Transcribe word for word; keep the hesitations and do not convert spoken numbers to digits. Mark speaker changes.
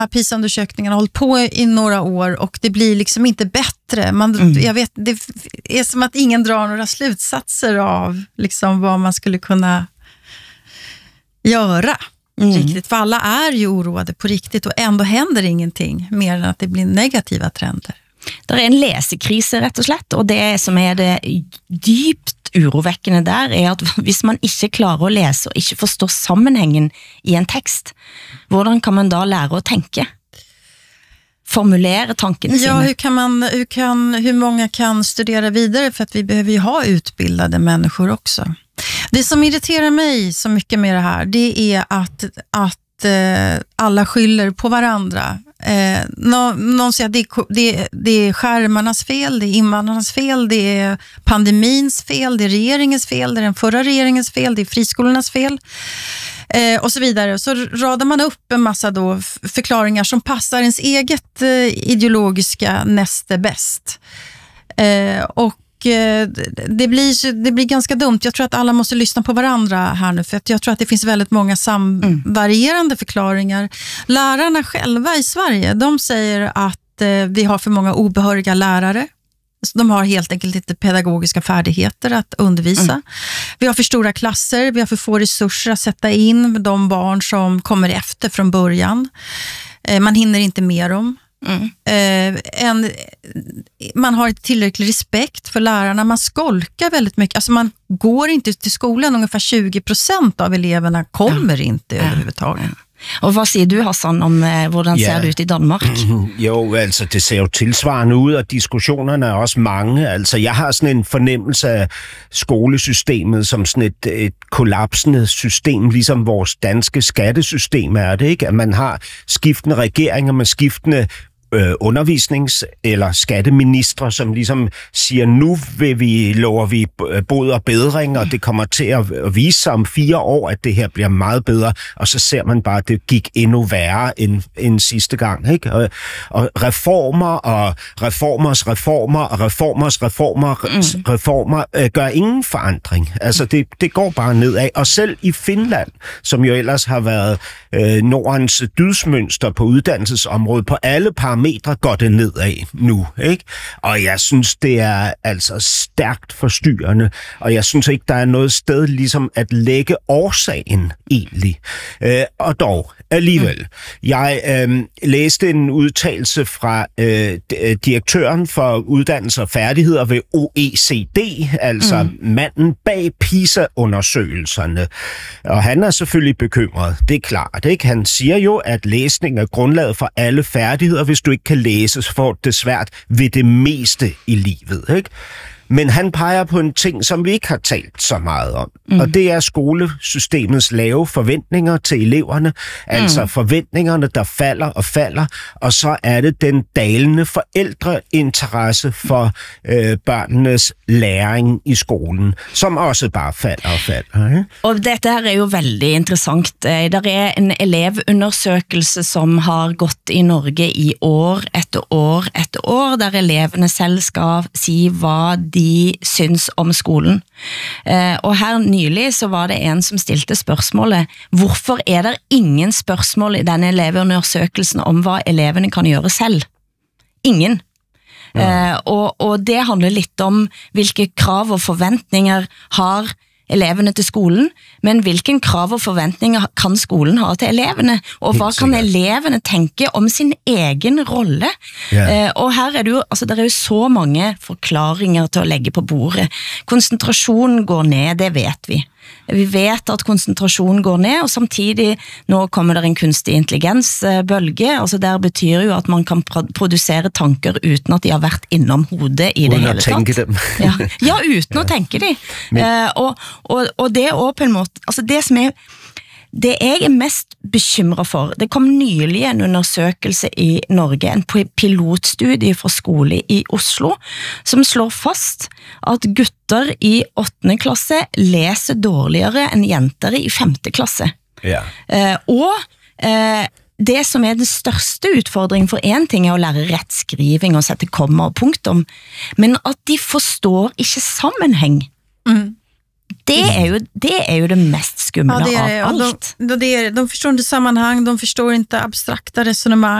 Speaker 1: PISA-undersökningarna har hållit på i några år och det blir liksom inte bättre. Man, mm. jag vet, det är som att ingen drar några slutsatser av liksom vad man skulle kunna göra mm. riktigt. För alla är ju oroade på riktigt och ändå händer ingenting mer än att det blir negativa trender.
Speaker 2: Det är en läsekrise rätt och slett, och det som är det djupt uroväckende där är att hvis man inte klarar att läsa och inte förstår sammanhängen i en text, hvordan kan man då lära att tänka? Formulera tanken
Speaker 1: ja, hur kan man hur kan hur många kan studera vidare, för att vi behöver ju ha utbildade människor också. Det som irriterar mig så mycket med det här, det är att att eh, alla skyller på varandra. Eh, någon, någon säger att det, det, det är skärmarnas fel, det är invandrarnas fel, det är pandemins fel, det är regeringens fel, det är den förra regeringens fel, det är friskolornas fel eh, och så vidare. Så radar man upp en massa då förklaringar som passar ens eget eh, ideologiska näste bäst. Eh, och Det blir, det blir ganska dumt. Jag tror att alla måste lyssna på varandra här nu, för att jag tror att det finns väldigt många samvarierande förklaringar. Lärarna själva i Sverige, de säger att eh, vi har för många obehöriga lärare. De har helt enkelt inte pedagogiska färdigheter att undervisa. Mm. Vi har för stora klasser, vi har för få resurser att sätta in med de barn som kommer efter från början. Eh, man hinner inte med dem. Mm. Eh, en, man har inte tillräcklig respekt för lärarna, man skolkar väldigt mycket, alltså man går inte till skolan, ungefär tjugo procent av eleverna kommer ja. inte ja. överhuvudtaget. Ja.
Speaker 2: Och vad säger du, Hassan, om eh, hvordan ser ja. det ut i Danmark?
Speaker 3: Jo, altså det ser jo tilsvarende ud, og diskussionerne er også mange. Altså jeg har sådan en fornemmelse af skolesystemet som sådan et, et kollapsende system, ligesom vores danske skattesystem er det, ikke? At man har skiftende regeringer med skiftende øh, undervisnings- eller skatteministre, som ligesom siger, nu vil vi, lover vi bod og bedring, og det kommer til at vise sig om fire år, at det her bliver meget bedre, og så ser man bare, at det gik endnu værre end, end sidste gang, ikke? Og, og reformer og reformers reformer og reformers reformer, mm. reformer øh, gør ingen forandring. Altså, det, det går bare nedad. Og selv i Finland, som jo ellers har været øh, Nordens dydsmønster på uddannelsesområdet, på alle parametre, går det nedad nu, ikke? Og jeg synes, det er altså stærkt forstyrrende, og jeg synes ikke, der er noget sted ligesom at lægge årsagen egentlig. Øh, og dog, alligevel. Jeg øh, læste en udtalelse fra øh, direktøren for uddannelse og færdigheder ved O E C D, altså mm. manden bag PISA-undersøgelserne. Og han er selvfølgelig bekymret, det er klart, ikke? Han siger jo, at læsning er grundlaget for alle færdigheder. Hvis du ikke kan læse, så får det svært ved det meste i livet, ikke? Men han peger på en ting, som vi ikke har talt så meget om. Mm. Og det er skolesystemets lave forventninger til eleverne. Altså mm. forventningerne, der falder og falder. Og så er det den dalende forældreinteresse for øh, børnenes læring i skolen, som også bare falder og falder. Ikke?
Speaker 2: Og dette her er jo veldig interessant. Der er en elevundersøkelse, som har gått i Norge i år etter år etter år, der eleverne selv skal si hva de de syns om skolen. Eh, og her nylig så var det en som stilte spørsmålet, hvorfor er det ingen spørsmål i denne elevundersøkelsen om hvad eleverne kan gøre selv? Ingen. Ja. Eh, og, og det handler lidt om, hvilke krav og forventninger har eleverne til skolen, men hvilken krav og forventninger kan skolen ha til eleverne, og hvad kan eleverne tænke om sin egen rolle? Yeah. Eh, og her er det jo, altså der er jo så mange forklaringer til at lægge på bordet. Koncentrationen går ned, det vet vi. Vi vet at koncentrationen går ned, og samtidig nå kommer der en kunstig intelligensbølge, altså der betyder jo at man kan producere tanker uten at de har været innom hodet i det hele tatt.
Speaker 3: Uden at tænke dem.
Speaker 2: ja. ja, uten ja. at tænke dem. Men... Uh, og, og, og det er på en måte, altså det som er, det jeg er mest bekymret for, det kom nylig en undersøkelse i Norge, en pilotstudie fra skole i Oslo, som slår fast at gutter i åttende klasse læser dårligere end jenter i femte klasse.
Speaker 3: Ja.
Speaker 2: Uh, og uh, det som er den største utfordringen for en ting er å lære rettskriving og sette komma og punktum, men at de forstår ikke sammenhæng. Mm. Det är ju det, är ju det mest skumla
Speaker 1: ja, det är det.
Speaker 2: av allt.
Speaker 1: De, det är, de förstår inte sammanhang, de förstår inte abstrakta resonemang.